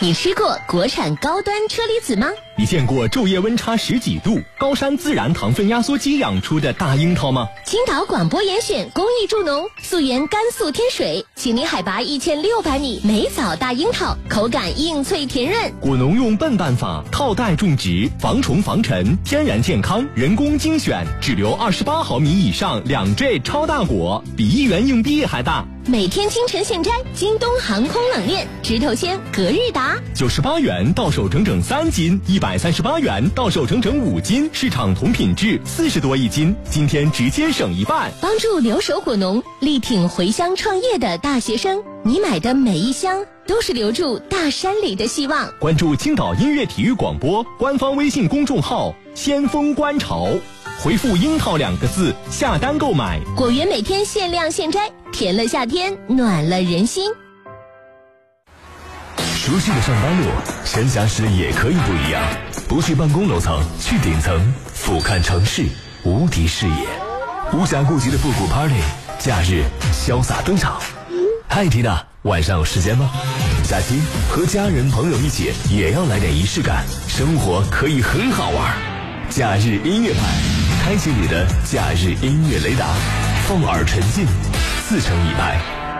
你吃过国产高端车厘子吗？ 你见过昼夜温差10几度、高山自然糖分压缩机养出的大樱桃吗？ 青岛广播严选公益助农，溯源甘肃天水，请你海拔1600米，梅枣大樱桃，口感硬脆甜润。 果农用笨办法套袋种植，防虫防尘，天然健康，人工精选，只留28毫米以上2坠超大果，比1元硬币还大。 每天清晨现摘，京东航空冷链，直头鲜，隔日达 ，98元到手整整3斤，138元到手整整5斤，市场同品质40多一斤，今天直接省一半。 帮助留守果农，力挺回乡创业的大学生，你买的每一箱都是留住大山里的希望。 关注青岛音乐体育广播官方微信公众号先锋观潮，回复樱桃2个字下单购买， 果园每天限量现摘，甜了夏天，暖了人心。 熟悉的上班路，闲暇时也可以不一样。不去办公楼层，去顶层，俯瞰城市，无敌视野，无暇顾及的复古 party， 假日潇洒登场。嗨，缇娜，晚上有时间吗？假期和家人朋友一起，也要来点仪式感，生活可以很好玩。假日音乐派，开启你的假日音乐雷达，放耳沉浸，自成一派。